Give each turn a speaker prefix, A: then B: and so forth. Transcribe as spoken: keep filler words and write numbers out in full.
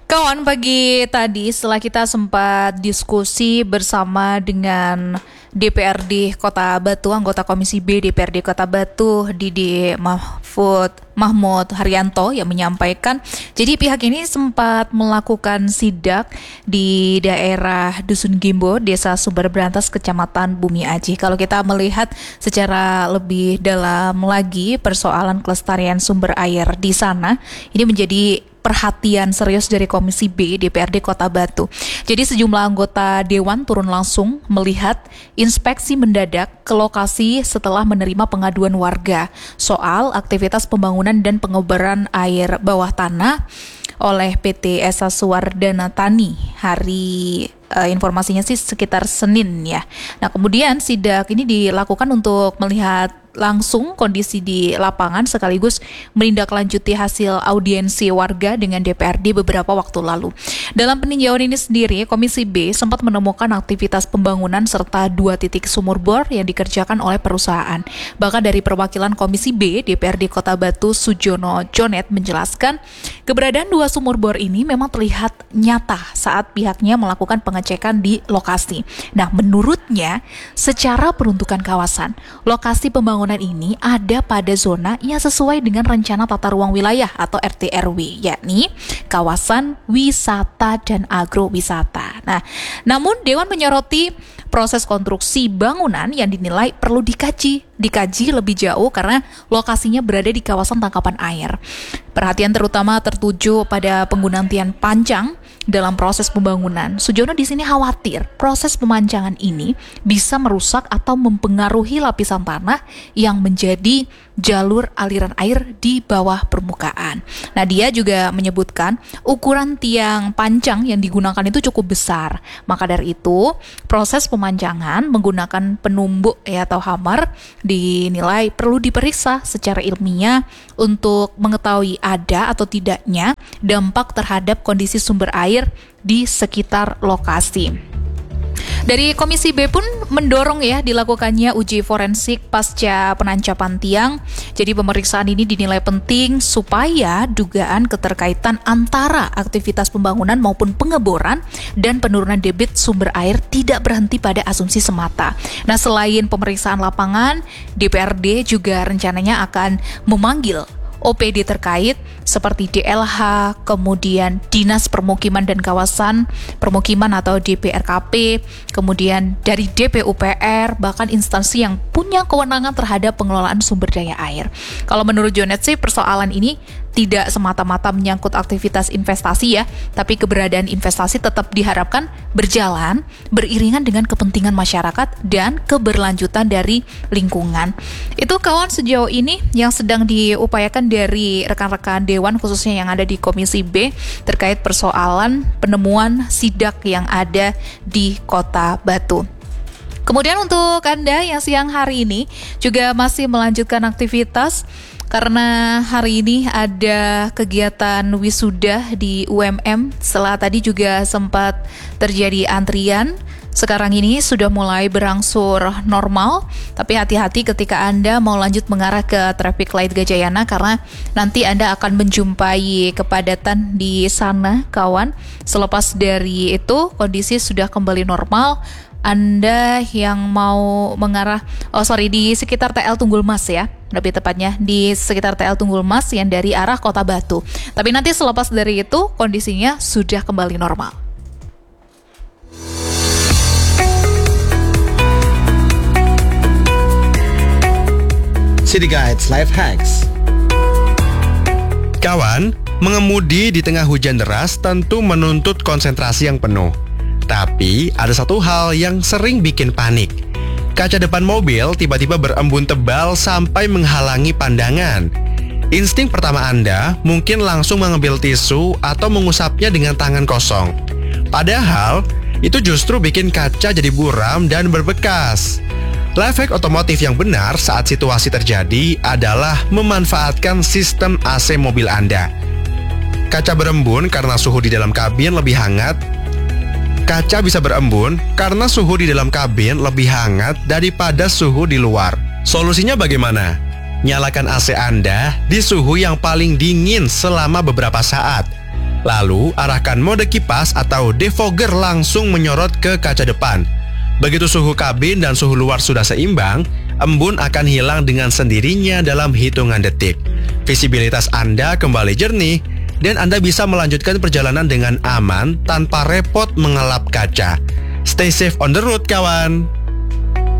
A: Kawan, pagi tadi setelah kita sempat diskusi bersama dengan D P R D Kota Batu, anggota Komisi B D P R D Kota Batu, Didi Mahfud Mahmud Haryanto, yang menyampaikan jadi pihak ini sempat melakukan sidak di daerah Dusun Gimbo, Desa Sumber Brantas, Kecamatan Bumi Aji. Kalau kita melihat secara lebih dalam lagi persoalan kelestarian sumber air di sana, ini menjadi perhatian serius dari Komisi B D P R D Kota Batu. Jadi sejumlah anggota Dewan turun langsung melihat inspeksi mendadak ke lokasi setelah menerima pengaduan warga soal aktivitas pembangunan dan pengeboran air bawah tanah oleh P T Esa Suwardana Tani hari uh, informasinya sih sekitar Senin ya. Nah, kemudian sidak ini dilakukan untuk melihat langsung kondisi di lapangan sekaligus menindaklanjuti hasil audiensi warga dengan D P R D beberapa waktu lalu. Dalam peninjauan ini sendiri, Komisi B sempat menemukan aktivitas pembangunan serta dua titik sumur bor yang dikerjakan oleh perusahaan. Bahkan dari perwakilan Komisi B D P R D Kota Batu, Sujono Jonet, menjelaskan keberadaan dua sumur bor ini memang terlihat nyata saat pihaknya melakukan pengecekan di lokasi. Nah, menurutnya secara peruntukan kawasan, lokasi pembangunan ini ada pada zona yang sesuai dengan rencana tata ruang wilayah atau R T R W, yakni kawasan wisata dan agrowisata. Nah, namun Dewan menyoroti proses konstruksi bangunan yang dinilai perlu dikaji, dikaji lebih jauh karena lokasinya berada di kawasan tangkapan air. Perhatian terutama tertuju pada penggunaan tiang panjang dalam proses pembangunan. Sujono di sini khawatir proses pemanjangan ini bisa merusak atau mempengaruhi lapisan tanah yang menjadi jalur aliran air di bawah permukaan. Nah, dia juga menyebutkan ukuran tiang panjang yang digunakan itu cukup besar. Maka dari itu, proses pemanjangan menggunakan penumbuk ya, atau hammer dinilai perlu diperiksa secara ilmiah untuk mengetahui ada atau tidaknya dampak terhadap kondisi sumber air di sekitar lokasi. Dari Komisi B pun mendorong ya dilakukannya uji forensik pasca penancapan tiang. Jadi pemeriksaan ini dinilai penting supaya dugaan keterkaitan antara aktivitas pembangunan maupun pengeboran dan penurunan debit sumber air tidak berhenti pada asumsi semata. Nah, selain pemeriksaan lapangan, D P R D juga rencananya akan memanggil O P D terkait seperti D L H, kemudian Dinas Permukiman dan Kawasan Permukiman atau D P R K P, kemudian dari D P U P R, bahkan instansi yang punya kewenangan terhadap pengelolaan sumber daya air. Kalau menurut Jonet sih persoalan ini tidak semata-mata menyangkut aktivitas investasi ya, tapi keberadaan investasi tetap diharapkan berjalan beriringan dengan kepentingan masyarakat dan keberlanjutan dari lingkungan. Itu kawan sejauh ini yang sedang diupayakan dari rekan-rekan Dewan khususnya yang ada di Komisi B terkait persoalan penemuan sidak yang ada di Kota Batu. Kemudian untuk Anda yang siang hari ini juga masih melanjutkan aktivitas, karena hari ini ada kegiatan wisuda di U M M. Setelah tadi juga sempat terjadi antrian, sekarang ini sudah mulai berangsur normal. Tapi hati-hati ketika Anda mau lanjut mengarah ke traffic light Gajayana, karena nanti Anda akan menjumpai kepadatan di sana, kawan. Selepas dari itu kondisi sudah kembali normal. Anda yang mau mengarah, oh sorry, di sekitar T L Tunggul Mas ya, lebih tepatnya di sekitar T L Tunggul Mas yang dari arah Kota Batu. Tapi nanti selepas dari itu kondisinya sudah kembali normal.
B: City Guides Life Hacks. Kawan, mengemudi di tengah hujan deras tentu menuntut konsentrasi yang penuh. Tapi ada satu hal yang sering bikin panik. Kaca depan mobil tiba-tiba berembun tebal sampai menghalangi pandangan. Insting pertama Anda mungkin langsung mengambil tisu atau mengusapnya dengan tangan kosong. Padahal itu justru bikin kaca jadi buram dan berbekas. Life hack otomotif yang benar saat situasi terjadi adalah memanfaatkan sistem A C mobil Anda. Kaca berembun karena suhu di dalam kabin lebih hangat. Kaca bisa berembun karena suhu di dalam kabin lebih hangat daripada suhu di luar. Solusinya bagaimana? Nyalakan A C Anda di suhu yang paling dingin selama beberapa saat. Lalu, arahkan mode kipas atau defogger langsung menyorot ke kaca depan. Begitu suhu kabin dan suhu luar sudah seimbang, embun akan hilang dengan sendirinya dalam hitungan detik. Visibilitas Anda kembali jernih, dan Anda bisa melanjutkan perjalanan dengan aman tanpa repot mengelap kaca. Stay safe on the road, kawan!